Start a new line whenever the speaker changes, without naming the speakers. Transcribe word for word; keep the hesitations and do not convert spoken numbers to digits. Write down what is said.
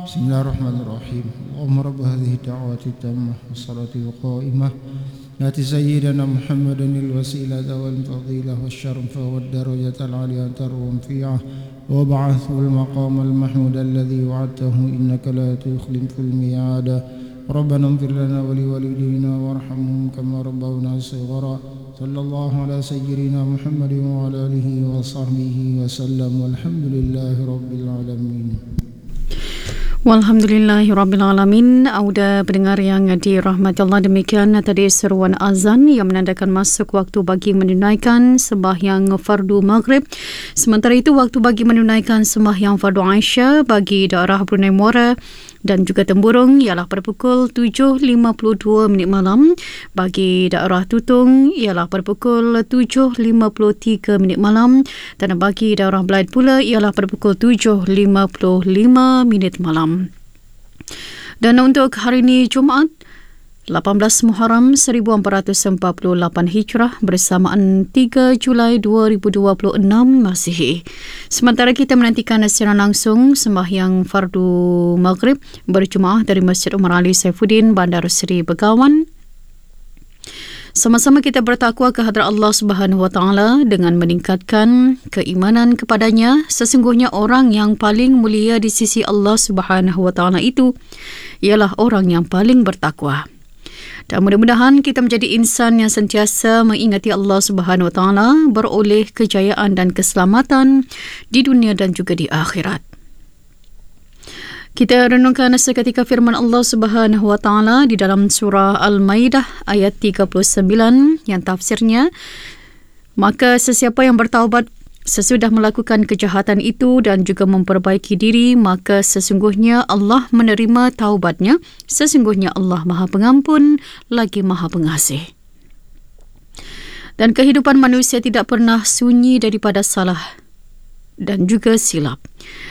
بسم الله الرحمن الرحيم اللهم رب هذه الدعوة التامة والصلاة القائمة آت سيدنا محمدا الوسيلة والفضيلة والشرف والدرجة العالية الرفيعة وابعثه المقام المحمود الذي وعدته إنك لا تخلف الميعاد ربنا اغفر لنا ولوالدينا وارحمهم كما ربونا صغارا صلى الله على سيدنا محمد وعلى آله وصحبه وسلم والحمد لله رب العالمين.
Walhamdulillahirrabbilalamin. Auda pendengar yang dirahmati Allah, demikian tadi seruan azan yang menandakan masuk waktu bagi menunaikan sembahyang fardu maghrib. Sementara itu, waktu bagi menunaikan sembahyang fardu Aisyah bagi daerah Brunei Muara dan juga Temburong ialah pada pukul tujuh lima puluh dua minit malam. Bagi daerah Tutung ialah pada pukul tujuh lima puluh tiga minit malam. Dan bagi daerah Belaid pula ialah pada pukul tujuh lima puluh lima minit malam. Dan untuk hari ini Jumaat lapan belas Muharram seribu empat ratus empat puluh lapan Hijrah bersamaan tiga Julai dua ribu dua puluh enam Masihi. Sementara kita menantikan secara langsung sembahyang fardu maghrib berjemaah dari Masjid Umar Ali Saifuddin, Bandar Seri Begawan. Sama-sama kita bertakwa ke hadrat Allah Subhanahu Wa Taala dengan meningkatkan keimanan kepadanya. Sesungguhnya orang yang paling mulia di sisi Allah Subhanahu Wa Taala itu ialah orang yang paling bertakwa. Dan mudah-mudahan kita menjadi insan yang sentiasa mengingati Allah Subhanahu Wa Taala, beroleh kejayaan dan keselamatan di dunia dan juga di akhirat. Kita renungkan seketika firman Allah Subhanahu Wa Taala di dalam surah Al-Maidah ayat tiga puluh sembilan yang tafsirnya, maka sesiapa yang bertaubat sesudah melakukan kejahatan itu dan juga memperbaiki diri, maka sesungguhnya Allah menerima taubatnya. Sesungguhnya Allah Maha Pengampun lagi Maha Pengasih. Dan kehidupan manusia tidak pernah sunyi daripada salah dan juga silap.